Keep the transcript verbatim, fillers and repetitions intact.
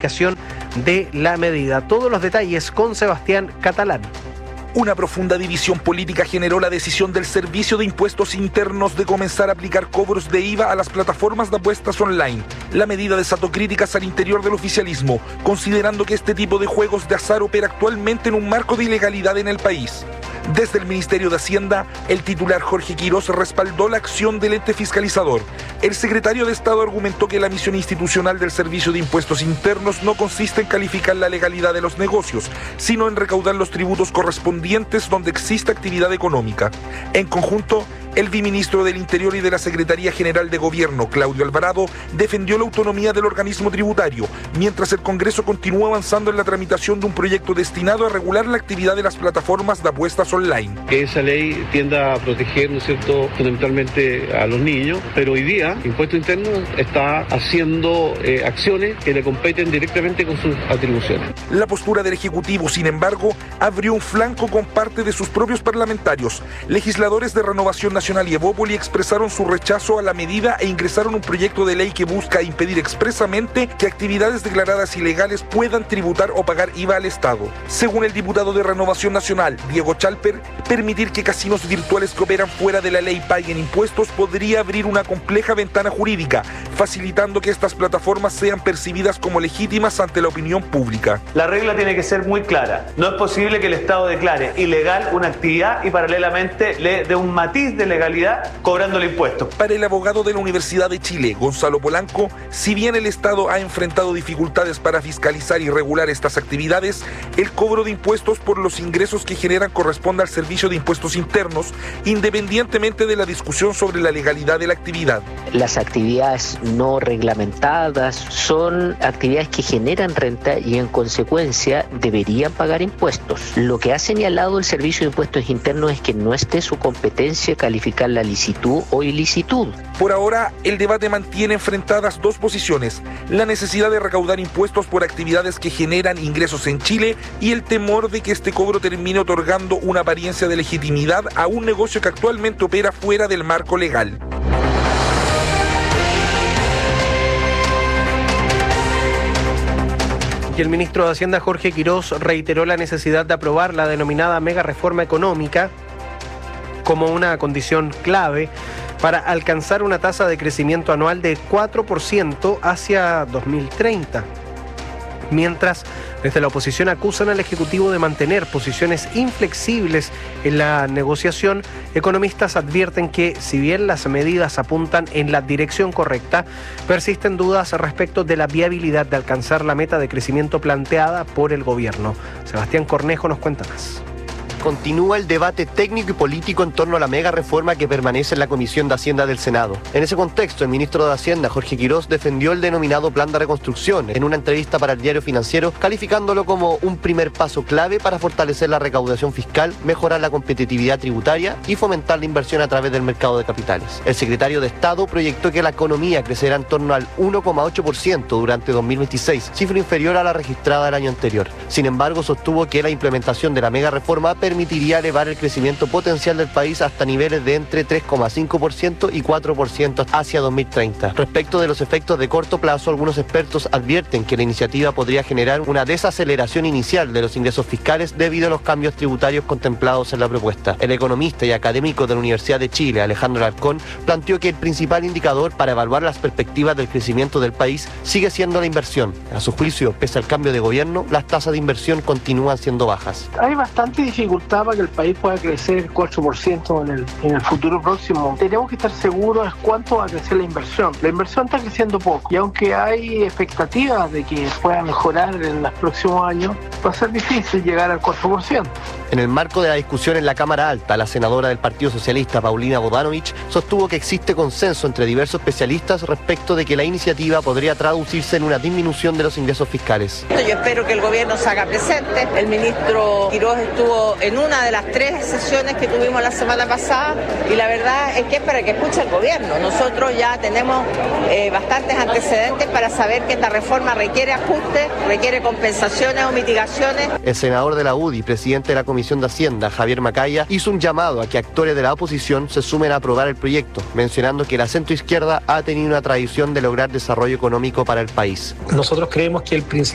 aplicación de la medida. Todos los detalles con Sebastián Catalán. Una profunda división política generó la decisión del Servicio de Impuestos Internos de comenzar a aplicar cobros de I V A a las plataformas de apuestas online. La medida desató críticas al interior del oficialismo, considerando que este tipo de juegos de azar opera actualmente en un marco de ilegalidad en el país. Desde el Ministerio de Hacienda, el titular Jorge Quirós respaldó la acción del ente fiscalizador. El secretario de Estado argumentó que la misión institucional del Servicio de Impuestos Internos no consiste en calificar la legalidad de los negocios, sino en recaudar los tributos correspondientes donde exista actividad económica. En conjunto, el viceministro del Interior y de la Secretaría General de Gobierno, Claudio Alvarado, defendió la autonomía del organismo tributario, mientras el Congreso continúa avanzando en la tramitación de un proyecto destinado a regular la actividad de las plataformas de apuestas online. Que esa ley tienda a proteger, ¿no es cierto?, fundamentalmente a los niños, pero hoy día Impuesto Interno está haciendo eh, acciones que le competen directamente con sus atribuciones. La postura del Ejecutivo, sin embargo, abrió un flanco con parte de sus propios parlamentarios. Legisladores de Renovación Nacional y Evópoli expresaron su rechazo a la medida e ingresaron un proyecto de ley que busca impedir expresamente que actividades declaradas ilegales puedan tributar o pagar I V A al Estado. Según el diputado de Renovación Nacional, Diego Chalper, permitir que casinos virtuales que operan fuera de la ley paguen impuestos podría abrir una compleja ventana jurídica, facilitando que estas plataformas sean percibidas como legítimas ante la opinión pública. La regla tiene que ser muy clara. No es posible que el Estado declare ilegal una actividad y paralelamente le dé un matiz de legalidad cobrándole impuestos. Para el abogado de la Universidad de Chile, Gonzalo Polanco, si bien el Estado ha enfrentado dificultades para fiscalizar y regular estas actividades, el cobro de impuestos por los ingresos que generan corresponde al Servicio de Impuestos Internos, independientemente de la discusión sobre la legalidad de la actividad. Las actividades no reglamentadas son actividades que generan renta y en consecuencia deberían pagar impuestos. Lo que ha señalado el Servicio de Impuestos Internos es que no esté su competencia calificar la licitud o ilicitud. Por ahora, el debate mantiene enfrentadas dos posiciones: la necesidad de recaudar impuestos por actividades que generan ingresos en Chile y el temor de que este cobro termine otorgando una apariencia de legitimidad a un negocio que actualmente opera fuera del marco legal. Y el ministro de Hacienda, Jorge Quirós, reiteró la necesidad de aprobar la denominada mega reforma económica como una condición clave para alcanzar una tasa de crecimiento anual de cuatro por ciento hacia dos mil treinta. Mientras, desde la oposición acusan al Ejecutivo de mantener posiciones inflexibles en la negociación, economistas advierten que, si bien las medidas apuntan en la dirección correcta, persisten dudas respecto de la viabilidad de alcanzar la meta de crecimiento planteada por el gobierno. Sebastián Cornejo nos cuenta más. Continúa el debate técnico y político en torno a la mega reforma que permanece en la Comisión de Hacienda del Senado. En ese contexto, el ministro de Hacienda, Jorge Quirós, defendió el denominado Plan de Reconstrucción en una entrevista para el Diario Financiero, calificándolo como un primer paso clave para fortalecer la recaudación fiscal, mejorar la competitividad tributaria y fomentar la inversión a través del mercado de capitales. El secretario de Estado proyectó que la economía crecerá en torno al uno coma ocho por ciento durante dos mil veintiséis, cifra inferior a la registrada el año anterior. Sin embargo, sostuvo que la implementación de la mega reforma permitiría elevar el crecimiento potencial del país hasta niveles de entre tres coma cinco por ciento y cuatro por ciento hacia dos mil treinta. Respecto de los efectos de corto plazo, algunos expertos advierten que la iniciativa podría generar una desaceleración inicial de los ingresos fiscales debido a los cambios tributarios contemplados en la propuesta. El economista y académico de la Universidad de Chile, Alejandro Alarcón, planteó que el principal indicador para evaluar las perspectivas del crecimiento del país sigue siendo la inversión. A su juicio, pese al cambio de gobierno, las tasas de inversión continúan siendo bajas. Hay bastante dificultad para que el país pueda crecer cuatro por ciento en el, en el futuro próximo. Tenemos que estar seguros de cuánto va a crecer la inversión. La inversión está creciendo poco y aunque hay expectativas de que pueda mejorar en los próximos años, va a ser difícil llegar al cuatro por ciento. En el marco de la discusión en la Cámara Alta, la senadora del Partido Socialista, Paulina Bodanovich, sostuvo que existe consenso entre diversos especialistas respecto de que la iniciativa podría traducirse en una disminución de los ingresos fiscales. Yo espero que el gobierno se haga presente. El ministro Quirós estuvo en una de las tres sesiones que tuvimos la semana pasada y la verdad es que es para que escuche el gobierno. Nosotros ya tenemos eh, bastantes antecedentes para saber que esta reforma requiere ajustes, requiere compensaciones o mitigaciones. El senador de la U D I, presidente de la Comisión de Hacienda, Javier Macaya, hizo un llamado a que actores de la oposición se sumen a aprobar el proyecto, mencionando que la centroizquierda ha tenido una tradición de lograr desarrollo económico para el país. Nosotros creemos que el principal